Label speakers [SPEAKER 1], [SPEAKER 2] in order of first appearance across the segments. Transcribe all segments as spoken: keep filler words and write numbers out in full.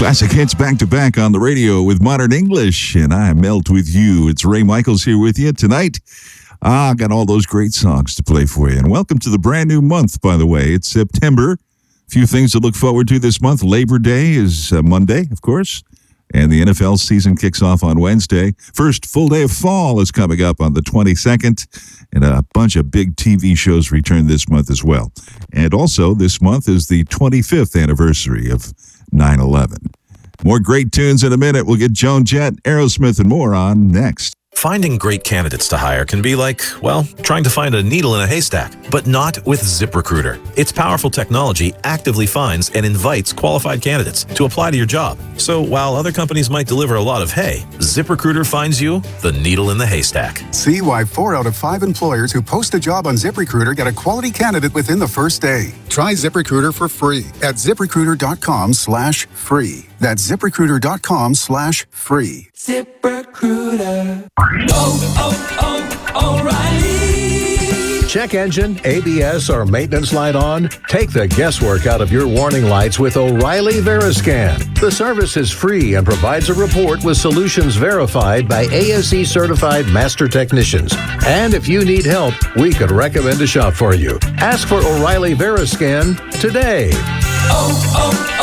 [SPEAKER 1] Classic hits back-to-back on the radio with Modern English, and I melt with you. It's Ray Michaels here with you tonight. Ah, I got all those great songs to play for you. And welcome to the brand new month, by the way. It's September. A few things to look forward to this month. Labor Day is uh, Monday, of course, and the N F L season kicks off on Wednesday. First full day of fall is coming up on the twenty-second, and a bunch of big T V shows return this month as well. And also, this month is the twenty-fifth anniversary of nine eleven. More great tunes in a minute. We'll get Joan Jett, Aerosmith, and more on next.
[SPEAKER 2] Finding great candidates to hire can be like, well, trying to find a needle in a haystack, but not with ZipRecruiter. Its powerful technology actively finds and invites qualified candidates to apply to your job. So while other companies might deliver a lot of hay, ZipRecruiter finds you the needle in the haystack.
[SPEAKER 3] See why four out of five employers who post a job on ZipRecruiter get a quality candidate within the first day. Try ZipRecruiter for free at ZipRecruiter.com slash free. That's ZipRecruiter.com slash free.
[SPEAKER 4] ZipRecruiter. Oh, oh, oh, O'Reilly.
[SPEAKER 5] Check engine, A B S, or maintenance light on? Take the guesswork out of your warning lights with O'Reilly Veriscan. The service is free and provides a report with solutions verified by A S E certified master technicians. And if you need help, we could recommend a shop for you. Ask for O'Reilly Veriscan today.
[SPEAKER 4] Oh,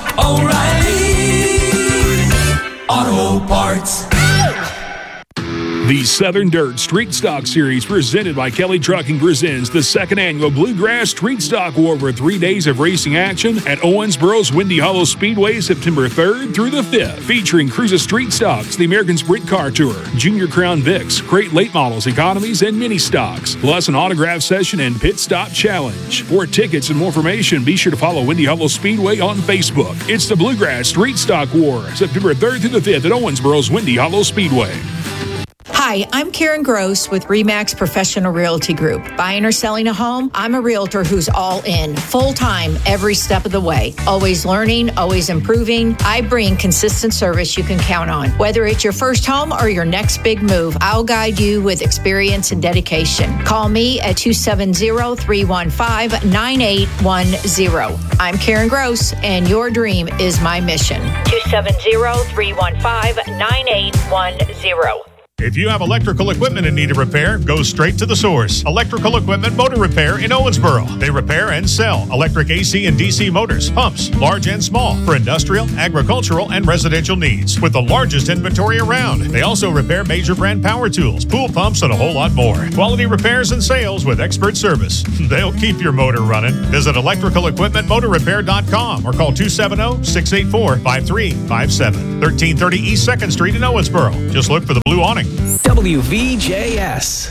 [SPEAKER 4] oh, oh, O'Reilly Auto Parts.
[SPEAKER 6] The Southern Dirt Street Stock Series, presented by Kelly Trucking, presents the second annual Bluegrass Street Stock War over three days of racing action at Owensboro's Windy Hollow Speedway, September third through the fifth, featuring Cruiser Street Stocks, the American Sprint Car Tour, Junior Crown Vics, Great Late Models, Economies, and Mini Stocks, plus an autograph session and pit stop challenge. For tickets and more information, be sure to follow Windy Hollow Speedway on Facebook. It's the Bluegrass Street Stock War, September third through the fifth at Owensboro's Windy Hollow Speedway.
[SPEAKER 7] Hi, I'm Karen Gross with RE/MAX Professional Realty Group. Buying or selling a home? I'm a realtor who's all in, full-time, every step of the way. Always learning, always improving. I bring consistent service you can count on. Whether it's your first home or your next big move, I'll guide you with experience and dedication. Call me at two seven zero, three one five, nine eight one zero. I'm Karen Gross, and your dream is my mission. two seven zero, three one five, nine eight one zero.
[SPEAKER 8] If you have electrical equipment in need of repair, go straight to the source. Electrical Equipment Motor Repair in Owensboro. They repair and sell electric A C and D C motors, pumps, large and small, for industrial, agricultural, and residential needs, with the largest inventory around. They also repair major brand power tools, pool pumps, and a whole lot more. Quality repairs and sales with expert service. They'll keep your motor running. Visit electrical equipment motor repair dot com or call two seven zero, six eight four, five three five seven. thirteen thirty East second Street in Owensboro. Just look for the blue awning.
[SPEAKER 9] W V J S.